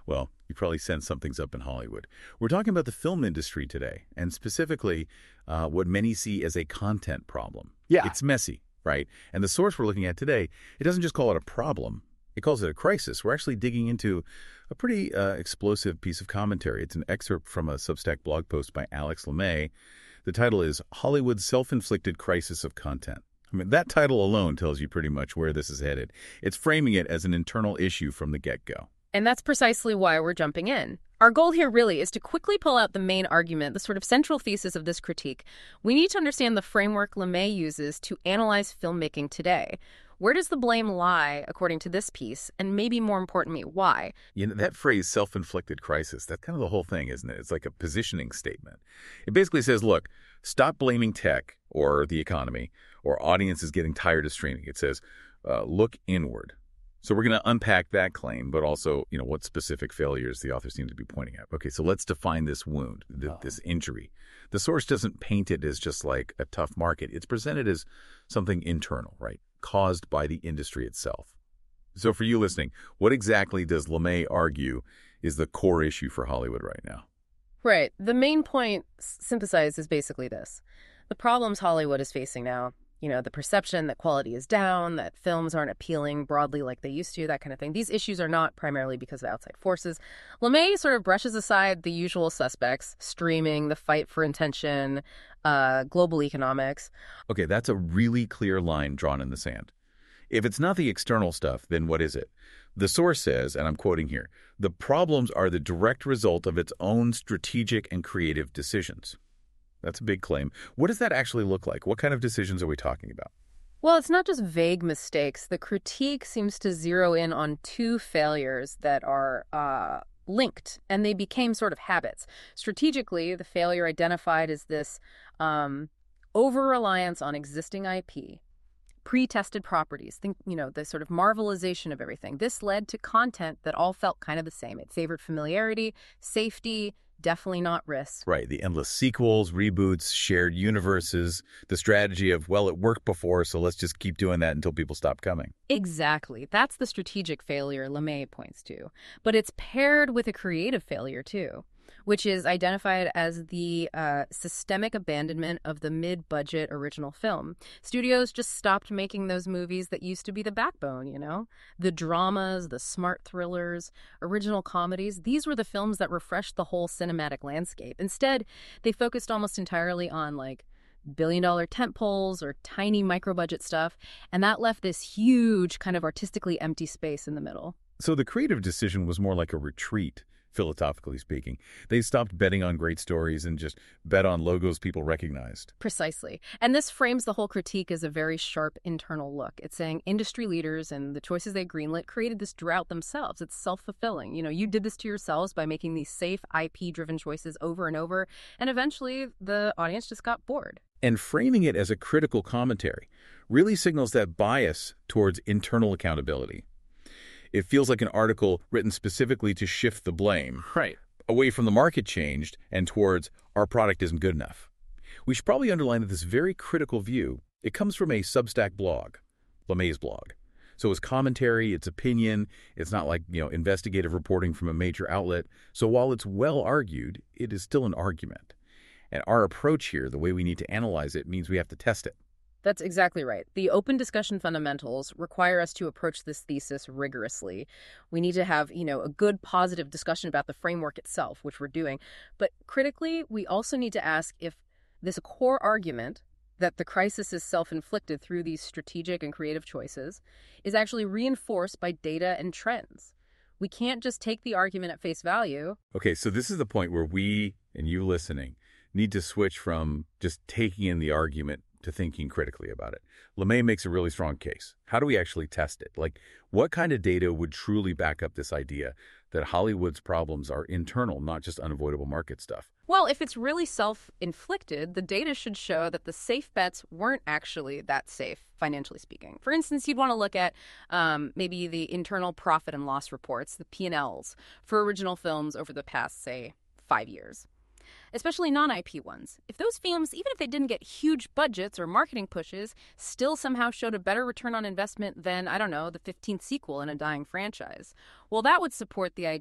Well, you probably sense something's up in Hollywood. We're talking about the film industry today, and specifically what many see as a content problem. Yeah. It's messy, right? And the source we're looking at today, it doesn't just call it a problem. It calls it a crisis. We're actually digging into a pretty explosive piece of commentary. It's an excerpt from a Substack blog post by Alex LeMay. The title is Hollywood's Self-Inflicted Crisis of Content. I mean, that title alone tells you pretty much where this is headed. It's framing it as an internal issue from the get-go. And that's precisely why we're jumping in. Our goal here really is to quickly pull out the main argument, the sort of central thesis of this critique. We need to understand the framework LeMay uses to analyze filmmaking today. Where does the blame lie, according to this piece, and maybe more importantly, why? You know, that phrase, self-inflicted crisis, that's kind of the whole thing, isn't it? It's like a positioning statement. It basically says, look, stop blaming tech or the economy or audiences getting tired of streaming. It says, look inward. So we're going to unpack that claim, but also, what specific failures the author seems to be pointing at. Okay, so let's define this wound, this injury. The source doesn't paint it as just like a tough market. It's presented as something internal, right? Caused by the industry itself. So for you listening, what exactly does LeMay argue is the core issue for Hollywood right now? Right. The main point synthesized is basically this. The problems Hollywood is facing now, the perception that quality is down, that films aren't appealing broadly like they used to, that kind of thing. These issues are not primarily because of outside forces. LeMay sort of brushes aside the usual suspects, streaming, the fight for attention, global economics. Okay, that's a really clear line drawn in the sand. If it's not the external stuff, then what is it? The source says, and I'm quoting here, the problems are the direct result of its own strategic and creative decisions. That's a big claim. What does that actually look like? What kind of decisions are we talking about? Well, it's not just vague mistakes. The critique seems to zero in on two failures that are linked, and they became sort of habits. Strategically, the failure identified is this over-reliance on existing IP, pre-tested properties, the sort of marvelization of everything. This led to content that all felt kind of the same. It favored familiarity, safety, definitely not risk. Right. The endless sequels, reboots, shared universes, the strategy of, well, it worked before, so let's just keep doing that until people stop coming. Exactly. That's the strategic failure LeMay points to. But it's paired with a creative failure, too, which is identified as the systemic abandonment of the mid-budget original film. Studios just stopped making those movies that used to be the backbone, The dramas, the smart thrillers, original comedies. These were the films that refreshed the whole cinematic landscape. Instead, they focused almost entirely on, billion-dollar tentpoles or tiny micro-budget stuff, and that left this huge kind of artistically empty space in the middle. So the creative decision was more like a retreat, philosophically speaking. They stopped betting on great stories and just bet on logos people recognized. Precisely. And this frames the whole critique as a very sharp internal look. It's saying industry leaders and the choices they greenlit created this drought themselves. It's self-fulfilling. You did this to yourselves by making these safe IP-driven choices over and over, and eventually the audience just got bored. And framing it as a critical commentary really signals that bias towards internal accountability. It feels like an article written specifically to shift the blame away from the market changed and towards our product isn't good enough. We should probably underline that this very critical view, it comes from a Substack blog, LeMay's blog. So it's commentary, it's opinion, it's not like, investigative reporting from a major outlet. So while it's well argued, it is still an argument. And our approach here, the way we need to analyze it, means we have to test it. That's exactly right. The open discussion fundamentals require us to approach this thesis rigorously. We need to have, a good positive discussion about the framework itself, which we're doing. But critically, we also need to ask if this core argument that the crisis is self-inflicted through these strategic and creative choices is actually reinforced by data and trends. We can't just take the argument at face value. Okay, so this is the point where we, and you listening, need to switch from just taking in the argument to thinking critically about it. LeMay makes a really strong case. How do we actually test it? What kind of data would truly back up this idea that Hollywood's problems are internal, not just unavoidable market stuff? Well, if it's really self-inflicted, the data should show that the safe bets weren't actually that safe, financially speaking. For instance, you'd want to look at maybe the internal profit and loss reports, the P&Ls, for original films over the past, say, 5 years. Especially non-IP ones. If those films, even if they didn't get huge budgets or marketing pushes, still somehow showed a better return on investment than, the 15th sequel in a dying franchise, well, that would support the